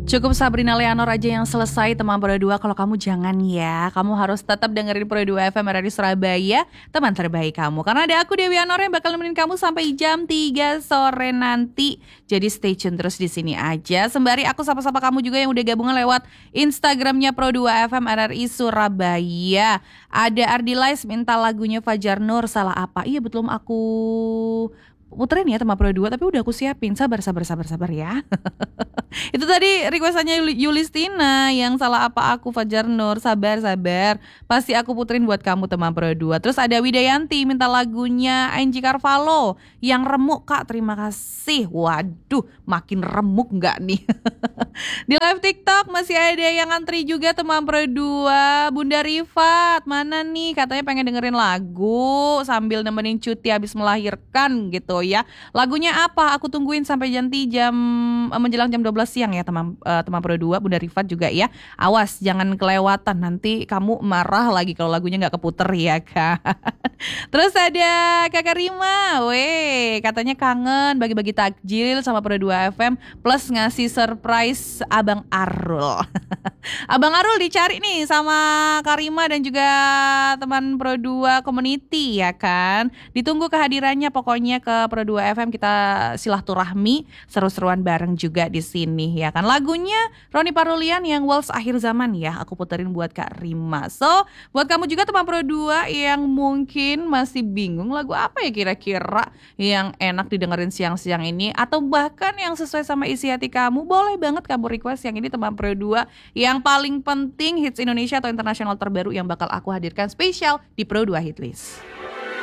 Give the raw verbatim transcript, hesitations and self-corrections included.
Cukup Sabrina Leonor aja yang selesai teman Pro dua. Kalau kamu jangan ya, kamu harus tetap dengerin Pro dua F M R R I Surabaya, teman terbaik kamu. Karena ada aku Dewi Anor yang bakal nemenin kamu sampai jam tiga sore nanti. Jadi stay tune terus di sini aja. Sembari aku sapa-sapa kamu juga yang udah gabungan lewat Instagramnya Pro dua F M R R I Surabaya. Ada Ardi Lais minta lagunya Fajar Nur, Salah Apa. Iya betul, aku puterin ya teman Pro dua, tapi udah aku siapin. Sabar, sabar, sabar, sabar ya. Itu tadi requestannya Yulistina yang Salah Apa Aku Fajar Nur. Sabar, sabar. Pasti aku puterin buat kamu teman Pro dua. Terus ada Widayanti minta lagunya Angie Carvalho yang Remuk. Kak, terima kasih. Waduh, makin remuk gak nih? Di live TikTok masih ada yang antri juga teman Pro dua. Bunda Rifat, mana nih? Katanya pengen dengerin lagu sambil nemenin cuti habis melahirkan gitu ya. Lagunya apa? Aku tungguin sampai nanti jam menjelang jam dua belas siang ya teman uh, teman Pro dua. Bunda Rifat juga ya. Awas jangan kelewatan, nanti kamu marah lagi kalau lagunya nggak keputer ya kan. Terus ada Kakak Rima, weh katanya kangen bagi-bagi takjil sama Pro dua F M plus ngasih surprise Abang Arul. Abang Arul dicari nih sama Kak Rima dan juga teman Pro dua Community ya kan. Ditunggu kehadirannya pokoknya ke Pro dua F M, kita silaturahmi seru-seruan bareng juga di sini ya kan. Lagunya Roni Parulian yang Waltz Akhir Zaman ya, aku puterin buat Kak Rima. So, buat kamu juga teman Pro dua yang mungkin masih bingung lagu apa ya kira-kira yang enak didengerin siang-siang ini, atau bahkan yang sesuai sama isi hati kamu, boleh banget kamu request yang ini teman Pro dua. Yang paling penting hits Indonesia atau internasional terbaru yang bakal aku hadirkan spesial di Pro dua Hitlist.